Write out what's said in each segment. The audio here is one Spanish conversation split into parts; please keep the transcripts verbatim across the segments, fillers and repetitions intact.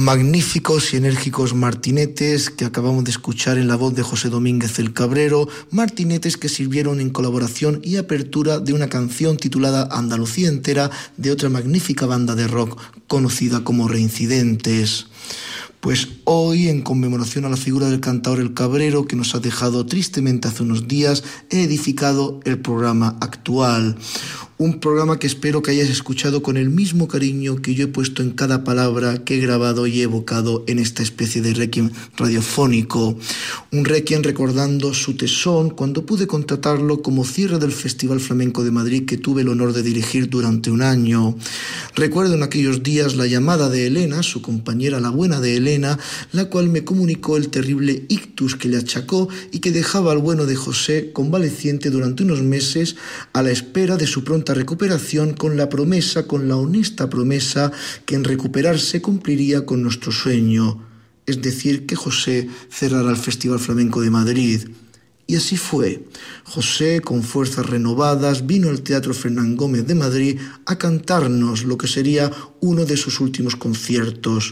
Magníficos y enérgicos martinetes que acabamos de escuchar en la voz de José Domínguez el Cabrero, martinetes que sirvieron en colaboración y apertura de una canción titulada Andalucía entera de otra magnífica banda de rock conocida como Reincidentes. Pues hoy, en conmemoración a la figura del cantaor El Cabrero, que nos ha dejado tristemente hace unos días, he edificado el programa actual. Un programa que espero que hayas escuchado con el mismo cariño que yo he puesto en cada palabra que he grabado y he evocado en esta especie de requiem radiofónico. Un requiem recordando su tesón cuando pude contratarlo como cierre del Festival Flamenco de Madrid que tuve el honor de dirigir durante un año. Recuerdo en aquellos días la llamada de Elena, su compañera la buena de Elena, la cual me comunicó el terrible ictus que le achacó y que dejaba al bueno de José convaleciente durante unos meses a la espera de su pronta recuperación, con la promesa, con la honesta promesa que en recuperarse cumpliría con nuestro sueño, es decir, que José cerrara el Festival Flamenco de Madrid. Y así fue. José, con fuerzas renovadas, vino al Teatro Fernán Gómez de Madrid a cantarnos lo que sería uno de sus últimos conciertos.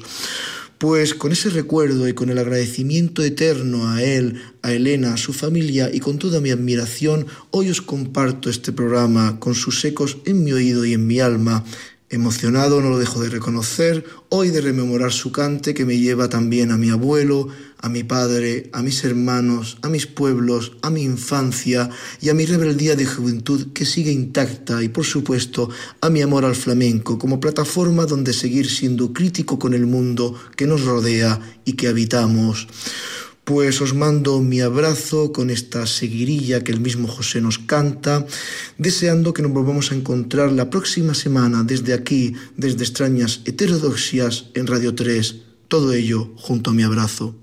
Pues con ese recuerdo y con el agradecimiento eterno a él, a Elena, a su familia y con toda mi admiración, hoy os comparto este programa con sus ecos en mi oído y en mi alma. Emocionado, no lo dejo de reconocer, hoy de rememorar su cante que me lleva también a mi abuelo, a mi padre, a mis hermanos, a mis pueblos, a mi infancia y a mi rebeldía de juventud que sigue intacta y, por supuesto, a mi amor al flamenco como plataforma donde seguir siendo crítico con el mundo que nos rodea y que habitamos. Pues os mando mi abrazo con esta seguirilla que el mismo José nos canta, deseando que nos volvamos a encontrar la próxima semana desde aquí, desde Extrañas Heterodoxias en Radio tres. Todo ello junto a mi abrazo.